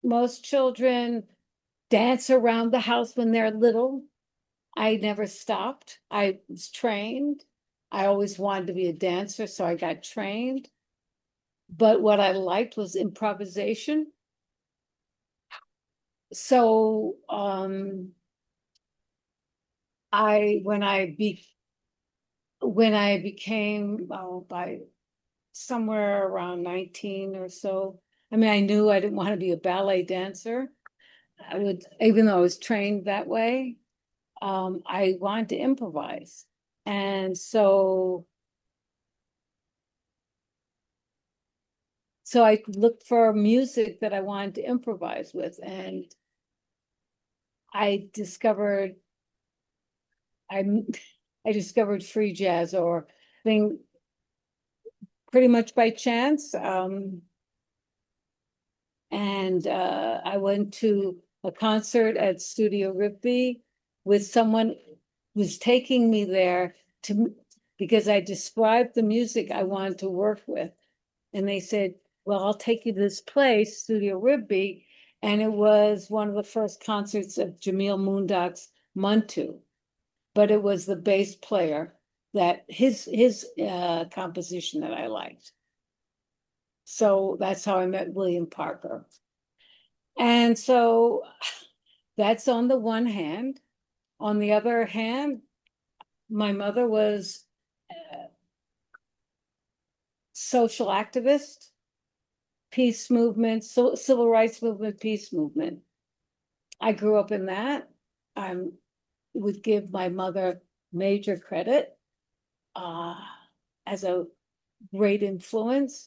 most children dance around the house when they're little. I never stopped. I was trained. I always wanted to be a dancer, so I got trained. But what I liked was improvisation. So I when I became by somewhere around 19 or so, I mean, I knew I didn't want to be a ballet dancer. I would, even though I was trained that way, I wanted to improvise. And so I looked for music that I wanted to improvise with, and I discovered I I discovered free jazz or thing pretty much by chance. And I went to a concert at Studio Ripley with someone who's taking me there to because I described the music I wanted to work with. And they said, well, I'll take you to this place, Studio Ripley. And it was one of the first concerts of Jamil Mundak's Muntu, but it was the bass player that his composition that I liked. So that's how I met William Parker. And so that's on the one hand. On the other hand, my mother was a social activist, peace movement, civil rights movement, peace movement. I grew up in that. I would give my mother major credit uh, as a great influence.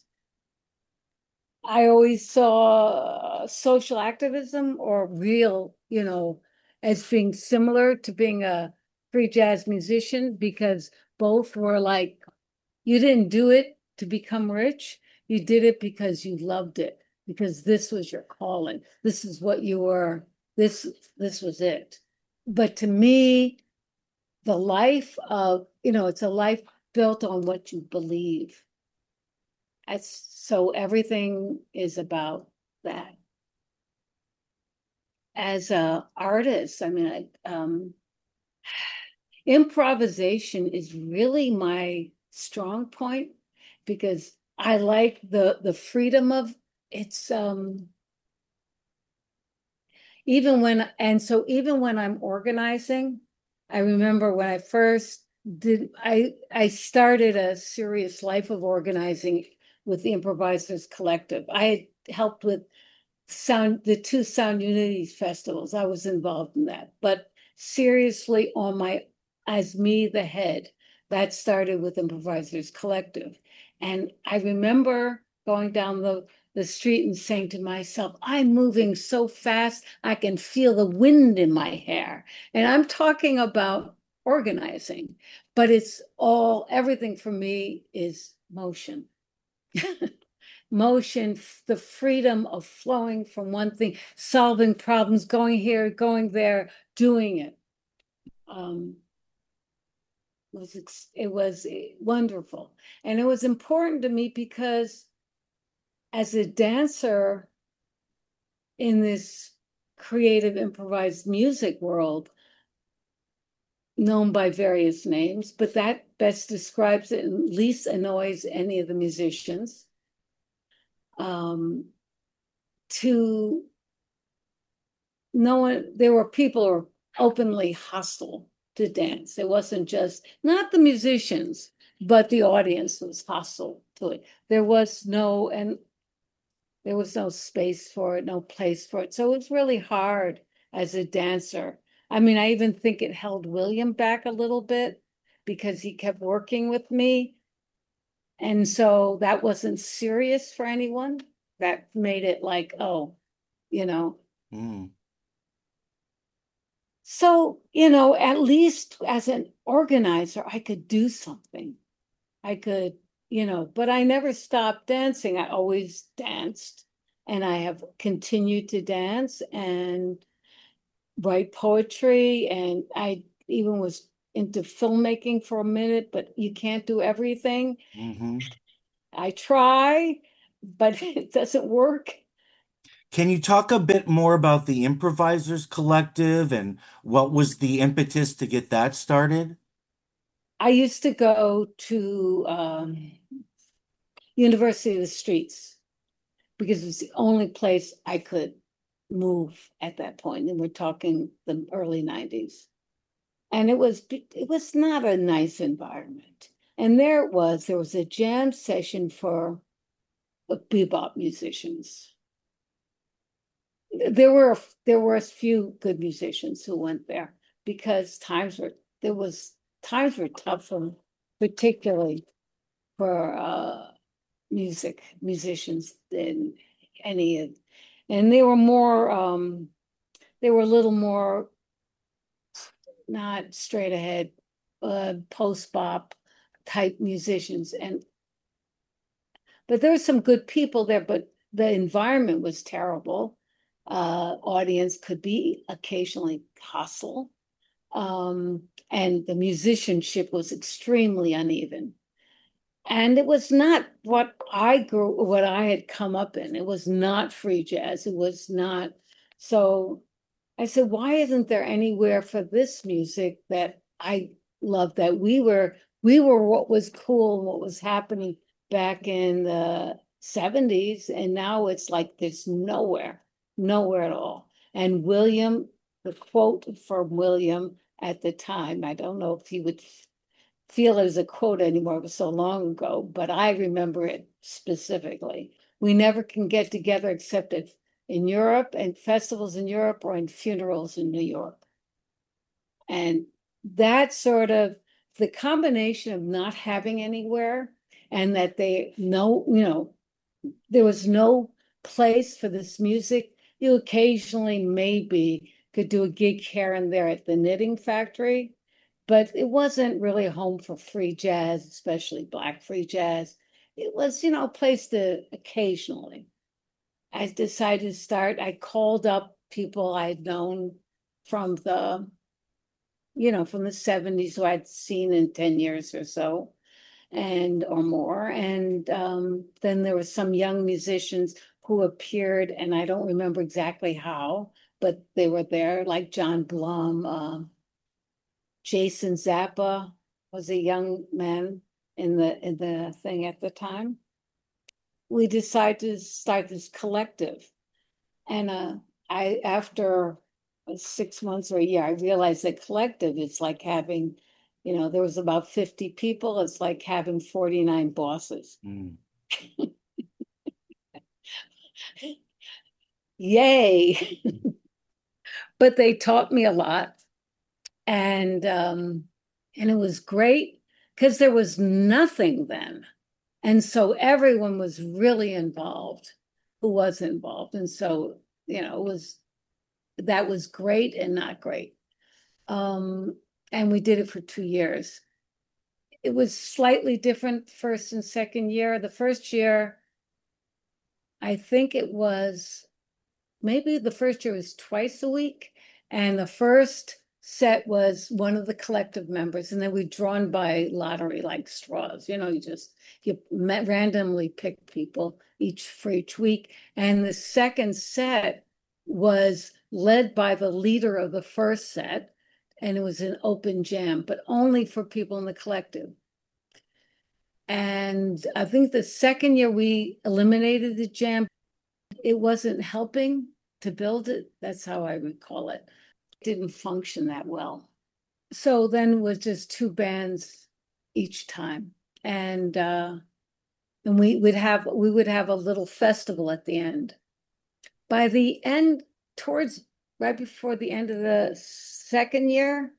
I always saw social activism or real, as being similar to being a free jazz musician because both were like, you didn't do it to become rich. You did it because you loved it, because this was your calling. This is what you were, this was it. But to me, the life of, it's a life built on what you believe. So everything is about that. As a artist, I mean, improvisation is really my strong point because I like the freedom of it's even when I'm organizing, I remember when I first did I started a serious life of organizing with the Improvisers Collective. I had helped with the two Sound Unity festivals. I was involved in that, but seriously on my as me the head, that started with Improvisers Collective. And I remember going down the street and saying to myself, I'm moving so fast, I can feel the wind in my hair. And I'm talking about organizing, but everything for me is motion. Motion, the freedom of flowing from one thing, solving problems, going here, going there, doing it. It was wonderful. And it was important to me because as a dancer in this creative improvised music world, known by various names, but that best describes it and least annoys any of the musicians. To no one, there were people who were openly hostile to dance. It wasn't just, not the musicians, but the audience was hostile to it. There was no space for it, no place for it. So it was really hard as a dancer. I mean, I even think it held William back a little bit because he kept working with me. And so that wasn't serious for anyone. That made it like, oh, you know. Mm. So, at least as an organizer, I could do something. I could, but I never stopped dancing. I always danced and I have continued to dance and write poetry. And I even was into filmmaking for a minute, but you can't do everything. Hmm. I try, but it doesn't work. Can you talk a bit more about the Improvisers Collective and what was the impetus to get that started? I used to go to University of the Streets because it was the only place I could move at that point, and we're talking the early 90s. And it was not a nice environment. And there was a jam session for bebop musicians. There were a few good musicians who went there because times were tough for particularly for musicians than any of, and they were a little more not straight ahead post bop type musicians, and but there were some good people there, but the environment was terrible. Audience could be occasionally hostile, and the musicianship was extremely uneven. And it was not what I had come up in. It was not free jazz. It was not. So I said, why isn't there anywhere for this music that I love, that we were what was cool and what was happening back in the 70s, and now it's like there's nowhere at all. And the quote from William at the time, I don't know if he would feel it as a quote anymore, it was so long ago, but I remember it specifically. We never can get together except in Europe and festivals in Europe or in funerals in New York. And that sort of the combination of not having anywhere and that they know, there was no place for this music. You occasionally maybe could do a gig here and there at the Knitting Factory, but it wasn't really a home for free jazz, especially Black free jazz. It was, a place to occasionally. I decided to start. I called up people I'd known from from the 70s who I'd seen in 10 years or so and or more. And then there were some young musicians who appeared, and I don't remember exactly how, but they were there, like John Blum. Jason Zappa was a young man in the thing at the time. We decided to start this collective, and I after 6 months or a year, I realized that collective is like having, there was about 50 people. It's like having 49 bosses. Mm. Yay! But they taught me a lot, and it was great because there was nothing then. And so everyone was really involved who was involved. And so, that was great and not great. Um, and we did it for 2 years. It was slightly different first and second year. The first year, I think it was maybe the first year was twice a week. And the first set was one of the collective members. And then we drawn by lottery like straws. You randomly pick people for each week. And the second set was led by the leader of the first set. And it was an open jam, but only for people in the collective. And I think the second year we eliminated the jam. It wasn't helping to build it. That's how I would call it. It didn't function that well. So then it was just two bands each time. And we would have a little festival at the end. By the end, towards right before the end of the second year,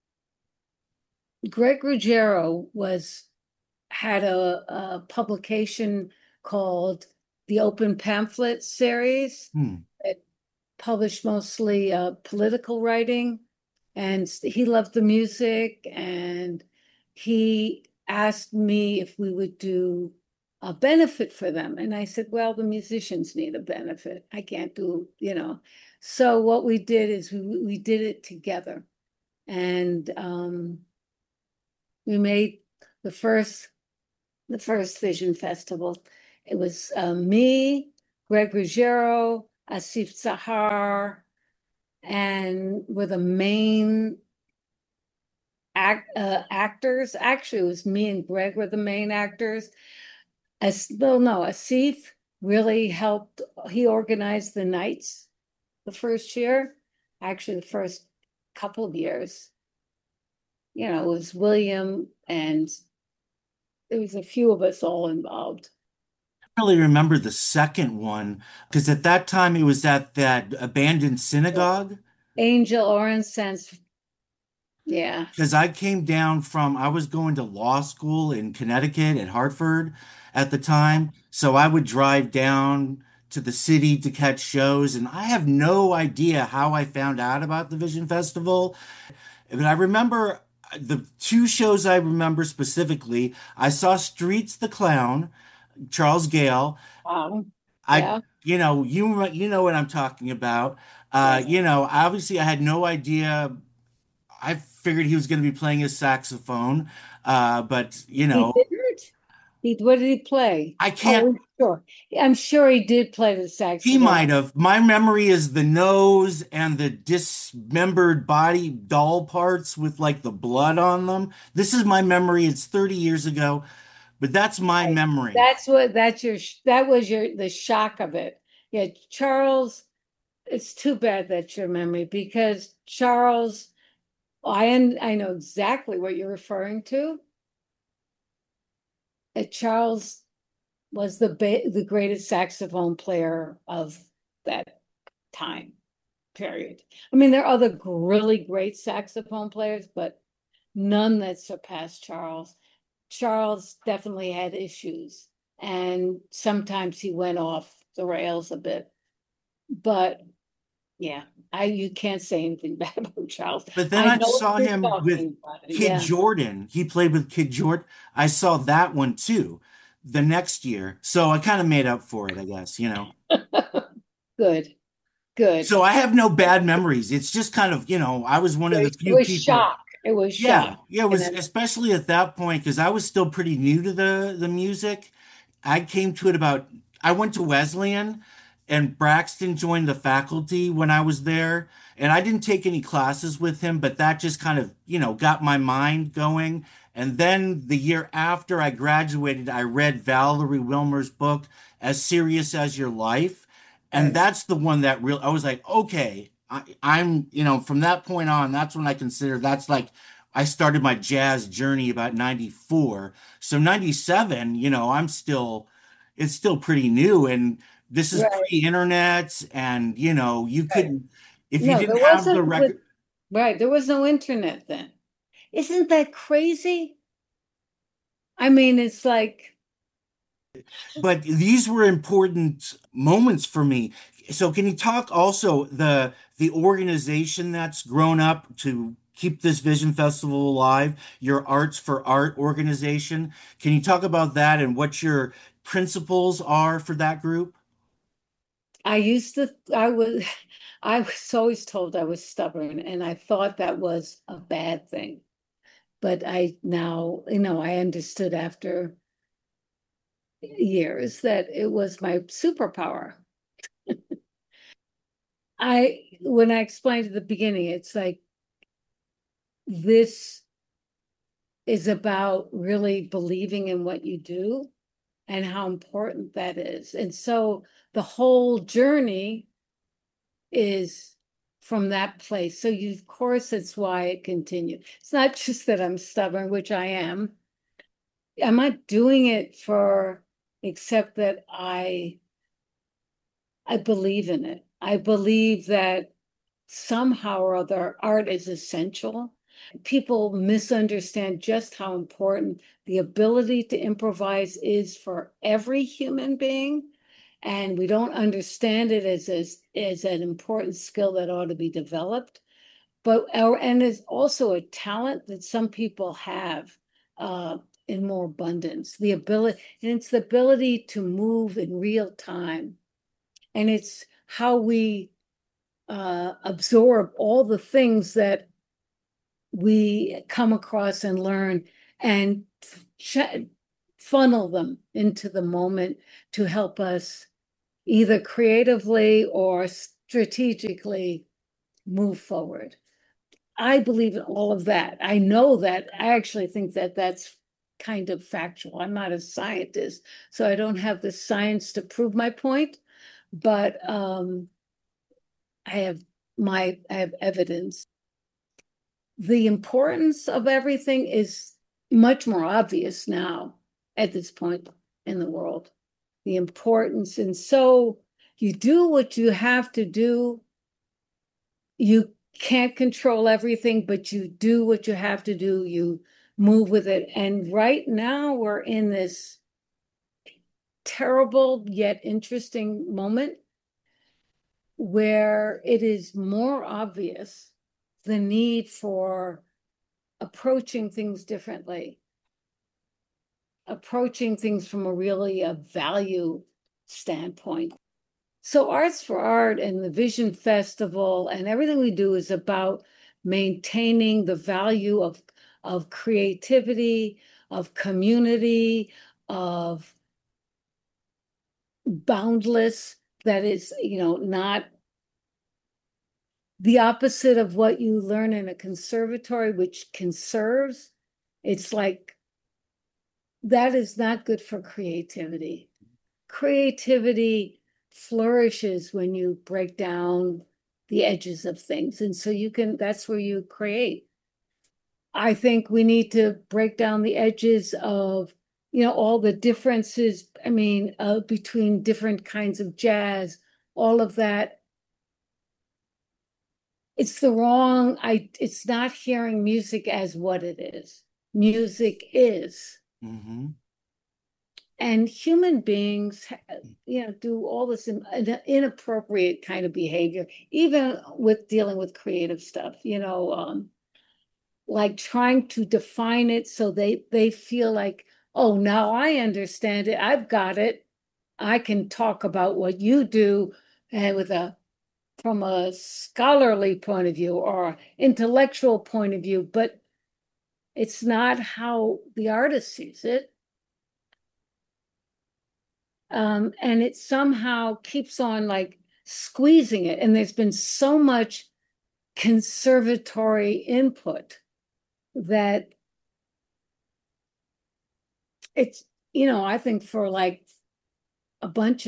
Greg Ruggiero had a publication called the Open Pamphlet Series. Hmm. It published mostly political writing, and he loved the music, and he asked me if we would do a benefit for them. And I said, well, the musicians need a benefit. I can't do. So what we did is we did it together. And we made the first Vision Festival. It was me, Greg Ruggiero, Asif Sahar, and were the main actors. Actually, it was me and Greg were the main actors. Well, no, Asif really helped. He organized the nights the first year, actually the first couple of years. It was William and there was a few of us all involved. Really remember the second one because at that time it was at that abandoned synagogue. Angel Orange Sense, yeah. Because I was going to law school in Connecticut at Hartford at the time. So I would drive down to the city to catch shows. And I have no idea how I found out about the Vision Festival. But I remember the two shows I remember specifically. I saw Streets the Clown, Charles Gale. Yeah, You know what I'm talking about. yeah. Obviously I had no idea. I figured he was going to be playing his saxophone, but He didn't? What did he play? I can't. Oh, sure. I'm sure he did play the He saxophone. might have. My memory is the nose and the dismembered body doll parts with like the blood on them. This is my memory. It's 30 years ago, but that's my Right. memory. That was the shock of it. Yeah, Charles, it's too bad that's your memory because Charles, I know exactly what you're referring to. Charles was the greatest saxophone player of that time period. I mean, there are other really great saxophone players, but none that surpassed Charles. Charles definitely had issues, and sometimes he went off the rails a bit. But yeah, I you can't say anything bad about Charles. But then I I know what saw you're him with talking about. Kid Yeah, Jordan. He played with Kid Jordan. I saw that one too the next year. So I kind of made up for it, I guess. good, good. So I have no bad memories. It's just kind of, I was one of the It few was people. shock. It was Yeah, shock. yeah, it And was then especially at that point because I was still pretty new to the music. I came to it about I went to Wesleyan and Braxton joined the faculty when I was there. And I didn't take any classes with him, but that just kind of, got my mind going. And then the year after I graduated, I read Valerie Wilmer's book, As Serious as Your Life. And right, that's the one that I was like, okay, from that point on, that's when I consider that's like I started my jazz journey about 94. So 97, it's still pretty new. And this is right, pre-internet. And, you right. couldn't, if you No, didn't there have the wasn't. record, Right, there was no internet then. Isn't that crazy? I mean, it's like but these were important moments for me. So can you talk also the organization that's grown up to keep this Vision Festival alive, your Arts for Art organization? Can you talk about that and what your principles are for that group? I was always told I was stubborn, and I thought that was a bad thing. But I now, I understood after years that it was my superpower. When I explained at the beginning, it's like this is about really believing in what you do and how important that is. And so the whole journey is from that place. So of course, it's why it continued. It's not just that I'm stubborn, which I am. I'm not doing it except that I believe in it. I believe that somehow or other art is essential. People misunderstand just how important the ability to improvise is for every human being. And we don't understand it as an important skill that ought to be developed. And it's also a talent that some people have in more abundance. It's the ability to move in real time. And it's how we absorb all the things that we come across and learn and funnel them into the moment to help us either creatively or strategically move forward. I believe in all of that. I know that. I actually think that that's kind of factual. I'm not a scientist, so I don't have the science to prove my point, but I have I have evidence. The importance of everything is much more obvious now at this point in the world. The importance, and so you do what you have to do. You can't control everything, but you do what you have to do. You move with it. And right now we're in this terrible yet interesting moment where it is more obvious the need for approaching things differently, approaching things from a value standpoint. So Arts for Art and the Vision Festival and everything we do is about maintaining the value of creativity, of community, of boundless, that is, not the opposite of what you learn in a conservatory, which conserves. It's like that is not good for creativity. Creativity flourishes when you break down the edges of things. And so that's where you create. I think we need to break down the edges of, all the differences, between different kinds of jazz, all of that. It's not hearing music as what it is. Music is. Mm-hmm. And human beings, do all this inappropriate kind of behavior, even with dealing with creative stuff, like trying to define it so they feel like, oh, now I understand it. I've got it. I can talk about what you do and from a scholarly point of view or intellectual point of view, but it's not how the artist sees it. And it somehow keeps on like squeezing it. And there's been so much conservatory input that it's, I think for like a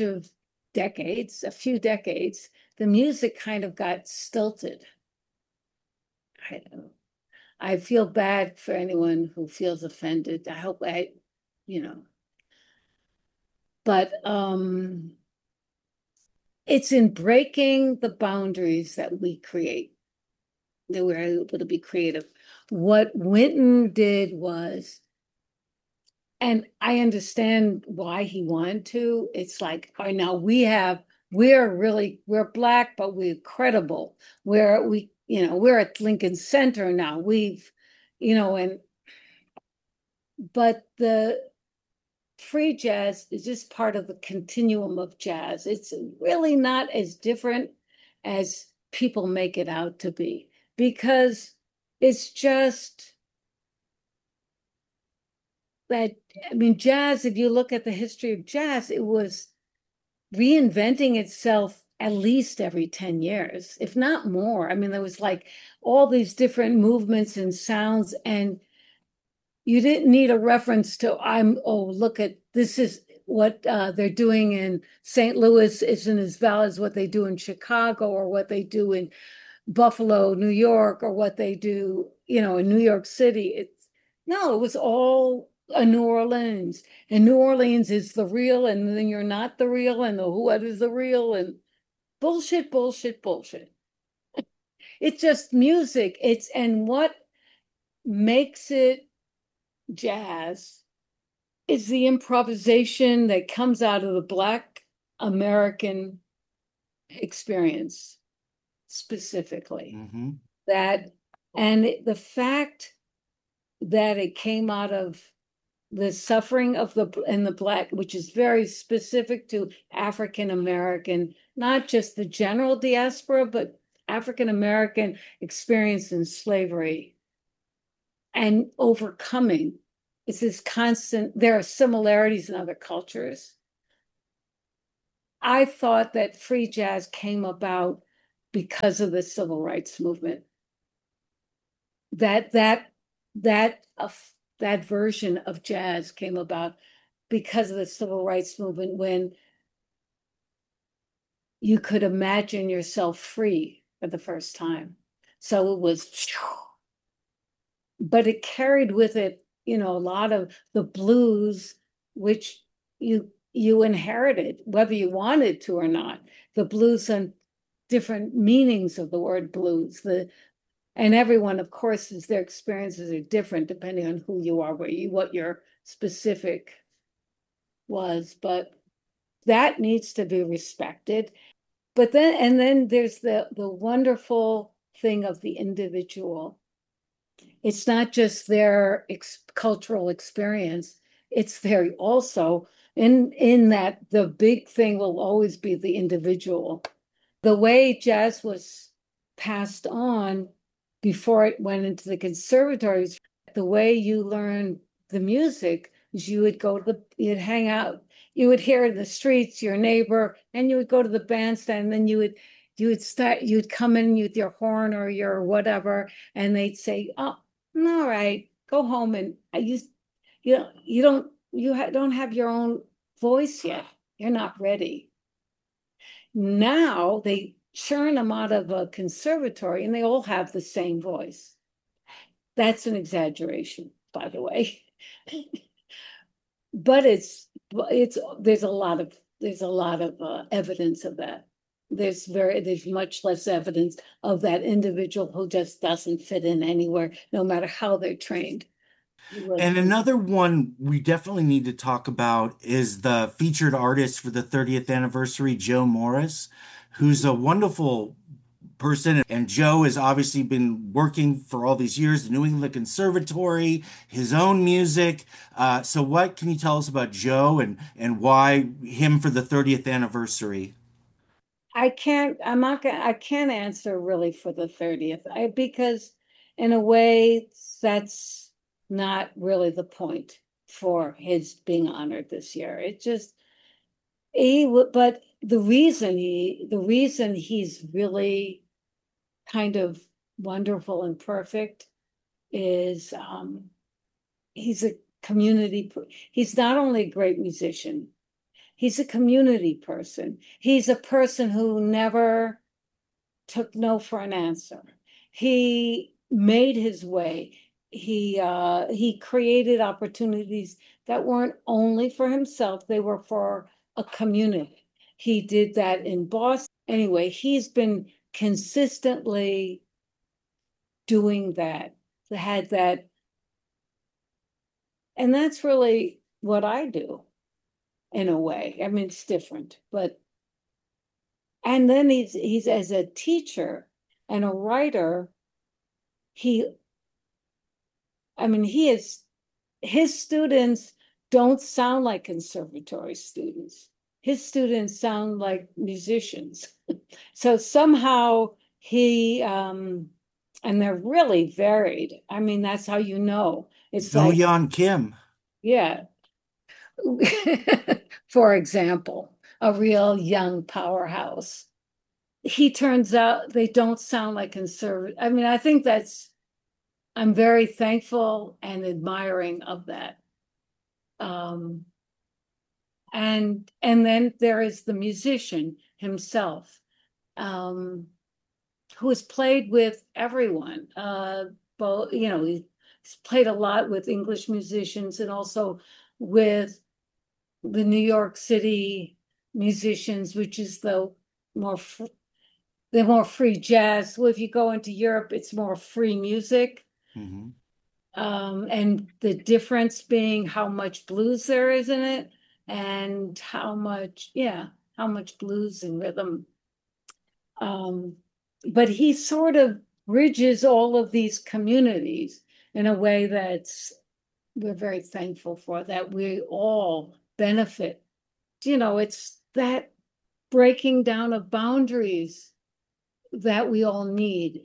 few decades, the music kind of got stilted. I don't know. I feel bad for anyone who feels offended. I hope but it's in breaking the boundaries that we create that we're able to be creative. What Wynton did was, and I understand why he wanted to, it's like, all right, now we're Black, but we're credible. We're at Lincoln Center now. But the free jazz is just part of the continuum of jazz. It's really not as different as people make it out to be, because it's just that, jazz, if you look at the history of jazz, it was reinventing itself at least every 10 years, if not more. There was like all these different movements and sounds, and you didn't need a reference to, look at, this is what they're doing in St. Louis isn't as valid as what they do in Chicago or what they do in Buffalo, New York, or what they do, in New York City. It was all a New Orleans, and New Orleans is the real, and then you're not the real, and what is the real, and bullshit, bullshit, bullshit. It's just music. And what makes it jazz is the improvisation that comes out of the Black American experience specifically. Mm-hmm. And the fact that it came out of the suffering of the Black, which is very specific to African American, not just the general diaspora, but African American experience in slavery and overcoming. It's this constant, there are similarities in other cultures. I thought that free jazz came about because of the civil rights movement. That that that that version of jazz came about because of the civil rights movement, when you could imagine yourself free for the first time. So it was, but it carried with it, a lot of the blues, which you inherited, whether you wanted to or not. The blues and different meanings of the word blues. And everyone, of course, their experiences are different depending on who you are, what your specific was, but that needs to be respected. But then there's the wonderful thing of the individual. It's not just their cultural experience, it's their also in that the big thing will always be the individual. The way jazz was passed on before it went into the conservatories, the way you learn the music is you'd hang out, you would hear in the streets your neighbor, and you would go to the bandstand, and then you'd come in with your horn or your whatever, and they'd say, "Oh, all right, go home." And you don't have your own voice yet. You're not ready. Now they churn them out of a conservatory and they all have the same voice. That's an exaggeration, by the way. But there's a lot of evidence of that. There's much less evidence of that individual who just doesn't fit in anywhere, no matter how they're trained. And another one we definitely need to talk about is the featured artist for the 30th anniversary, Joe Morris, who's a wonderful person. And Joe has obviously been working for all these years, the New England Conservatory, his own music. So what can you tell us about Joe and why him for the 30th anniversary? I can't answer really for the 30th. Because in a way that's not really the point for his being honored this year. It just but the reason he's really kind of wonderful and perfect is he's a he's not only a great musician, he's a community person. He's a person who never took no for an answer. He made his way. He created opportunities that weren't only for himself, they were for a community. He did that in Boston. Anyway, he's been consistently doing that, had that, and that's really what I do in a way. I mean, it's different, but and then he's as a teacher and a writer, he I mean, his students don't sound like conservatory students. His students sound like musicians. So somehow and they're really varied. I mean, that's how you know. It's Do like, Yeon Kim. yeah. For example, a real young powerhouse. He turns out they don't sound like conservative. I mean, I think I'm very thankful and admiring of that. Um, and then there is the musician himself, um, who has played with everyone. Both, he's played a lot with English musicians and also with the New York City musicians, which is more the more free jazz. Well, if you go into Europe, it's more free music. Mhm. And the difference being how much blues there is in it, and how much blues and rhythm. But he sort of bridges all of these communities in a way we're very thankful for, that we all benefit. It's that breaking down of boundaries that we all need,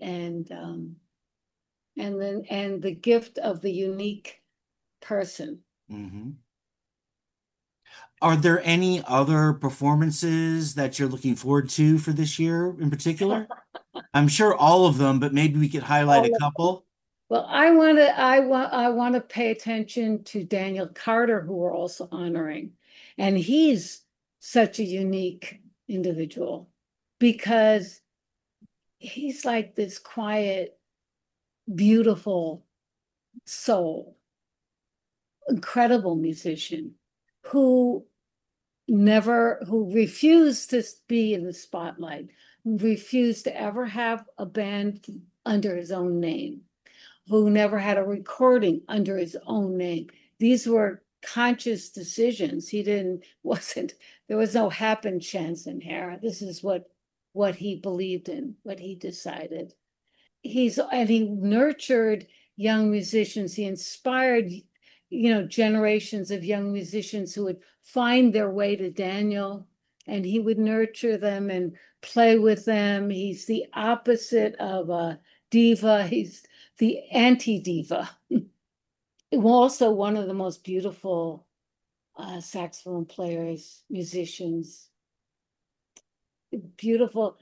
and the gift of the unique person. Mhm. Are there any other performances that you're looking forward to for this year in particular? I'm sure all of them, but maybe we could highlight a All of couple. Well, I want to pay attention to Daniel Carter, who we're also honoring. And he's such a unique individual because he's like this quiet, beautiful soul, incredible musician who who refused to be in the spotlight, who refused to ever have a band under his own name, who never had a recording under his own name. These were conscious decisions. He didn't, wasn't, there was no happen chance in here. This is what he believed in, what he decided. And he nurtured young musicians. He inspired, generations of young musicians who would find their way to Daniel, and he would nurture them and play with them. He's the opposite of a diva. He's the anti-diva. Also one of the most beautiful saxophone players, musicians. Beautiful.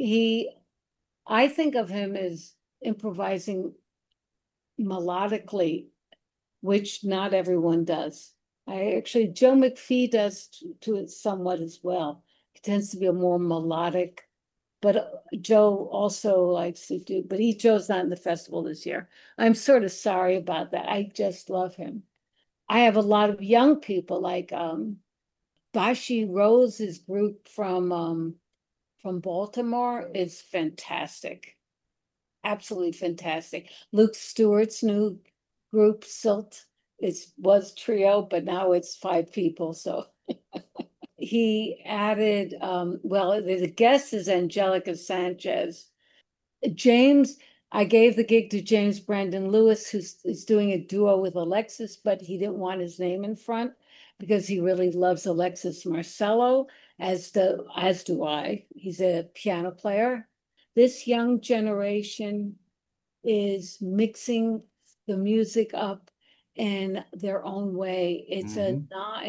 I think of him as improvising melodically, which not everyone does. Joe McPhee does to it somewhat as well. He tends to be a more melodic, but Joe also likes to do, but Joe's not in the festival this year. I'm sort of sorry about that. I just love him. I have a lot of young people like Bashi Rose's group from Baltimore is fantastic. Absolutely fantastic. Luke Stewart's new group, Silt, was trio, but now it's 5 people. So he added, well, the guest is Angelica Sanchez. James, I gave the gig to James Brandon Lewis, who's doing a duo with Alexis, but he didn't want his name in front because he really loves Alexis Marcello, as do I. He's a piano player. This young generation is mixing the music up in their own way. Mhm.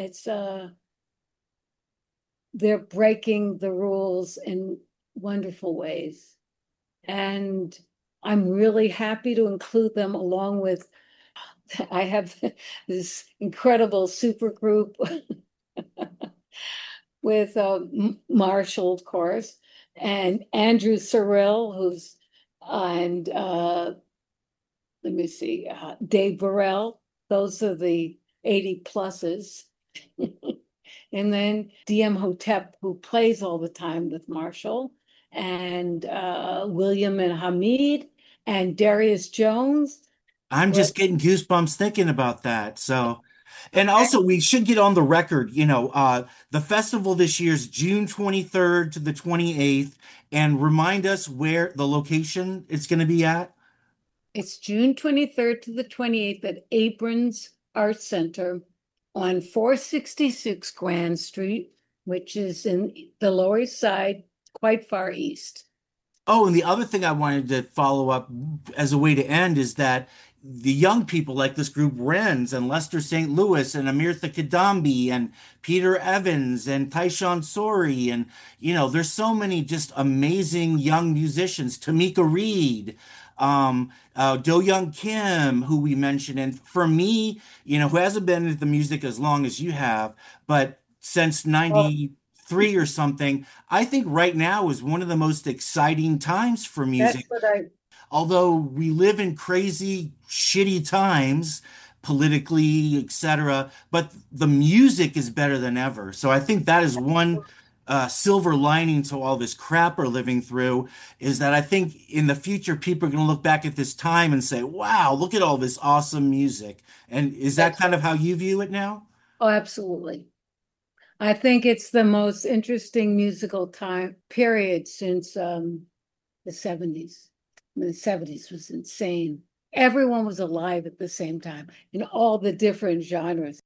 They're breaking the rules in wonderful ways. And I'm really happy to include them along with, I have this incredible super group with Marshall, of course, and Andrew Sorrell, and let me see, Dave Burrell. Those are the 80 pluses. And then DM Hotep, who plays all the time with Marshall, and William and Hamid, and Darius Jones. I'm Well, just getting goosebumps thinking about that. So, and also we should get on the record, the festival this year is June 23rd to the 28th, and remind us where the location it's going to be at. it's June 23rd to the 28th at Abrons Art Center on 466 Grand Street, which is in the Lower East Side, quite far east. Oh, and the other thing I wanted to follow up as a way to end is that the young people like this group Wrens and Lester St. Louis and Amirtha Kadambi and Peter Evans and Tyshawn Sori and there's so many just amazing young musicians. Tamika Reed, Do Young Kim, who we mentioned, and for me, who hasn't been into the music as long as you have, but since Well, 93 or something. I think right now is one of the most exciting times for that's music. what I, Although we live in crazy, shitty times politically, etc., but the music is better than ever. So I think that is one silver lining to all this crap we're living through is that I think in the future people are going to look back at this time and say, "Wow, look at all this awesome music." And is that that's, kind of how you view it now? oh, absolutely. I think it's the most interesting musical time period since the 70s. I mean, the 70s was insane. Everyone was alive at the same time in all the different genres.